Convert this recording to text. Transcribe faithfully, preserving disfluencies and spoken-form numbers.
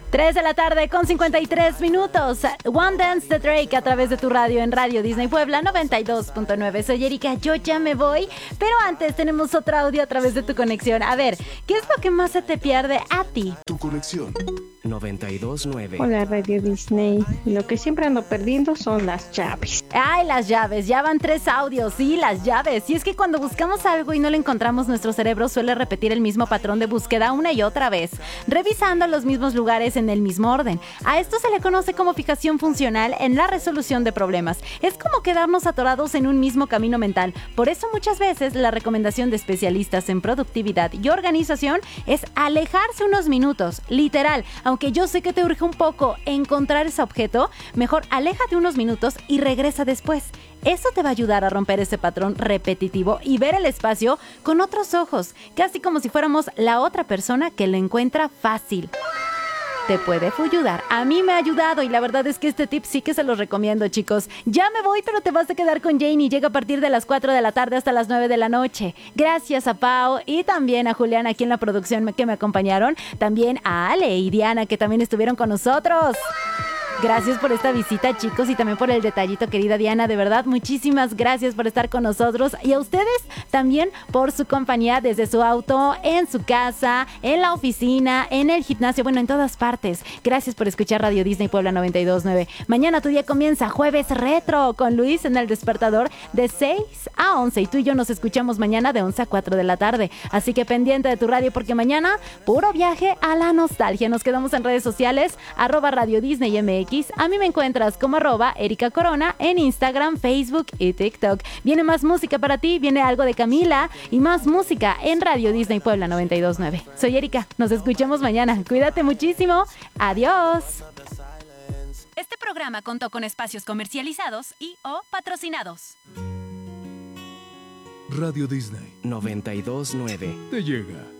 tres de la tarde con cincuenta y tres minutos. One Dance de Drake a través de tu radio en Radio Disney Puebla noventa y dos punto nueve. Soy Erika, yo ya me voy, pero antes tenemos otro audio a través de tu conexión. A ver, ¿qué es lo que más se te pierde a ti? Tu conexión. noventa y dos punto nueve. Hola Radio Disney, lo que siempre ando perdiendo son las llaves. Ay, las llaves, ya van tres audios, sí, las llaves. Y es que cuando buscamos algo y no lo encontramos, nuestro cerebro suele repetir el mismo patrón de búsqueda una y otra vez, revisando los mismos lugares en el mismo orden. A esto se le conoce como fijación funcional en la resolución de problemas. Es como quedarnos atorados en un mismo camino mental. Por eso muchas veces la recomendación de especialistas en productividad y organización es alejarse unos minutos, literal. Aunque yo sé que te urge un poco encontrar ese objeto, mejor aléjate unos minutos y regresa después. Eso te va a ayudar a romper ese patrón repetitivo y ver el espacio con otros ojos, casi como si fuéramos la otra persona que lo encuentra fácil. Te puede ayudar. A mí me ha ayudado y la verdad es que este tip sí que se los recomiendo, chicos. Ya me voy, pero te vas a quedar con Jane y llega a partir de las cuatro de la tarde hasta las nueve de la noche. Gracias a Pau y también a Julián aquí en la producción que me acompañaron. También a Ale y Diana que también estuvieron con nosotros. Gracias por esta visita, chicos, y también por el detallito, querida Diana. De verdad, muchísimas gracias por estar con nosotros. Y a ustedes también por su compañía desde su auto, en su casa, en la oficina, en el gimnasio, bueno, en todas partes. Gracias por escuchar Radio Disney Puebla noventa y dos punto nueve. Mañana tu día comienza Jueves Retro con Luis en el despertador de seis a once. Y tú y yo nos escuchamos mañana de once a cuatro de la tarde. Así que pendiente de tu radio porque mañana, puro viaje a la nostalgia. Nos quedamos en redes sociales, arroba Radio Disney M X. A mí me encuentras como arroba Erika Corona en Instagram, Facebook y TikTok. Viene más música para ti, viene algo de Camila y más música en Radio Disney Puebla noventa y dos punto nueve. Soy Erika, nos escuchamos mañana. Cuídate muchísimo. Adiós. Este programa contó con espacios comercializados y o patrocinados. Radio Disney noventa y dos punto nueve. te llega.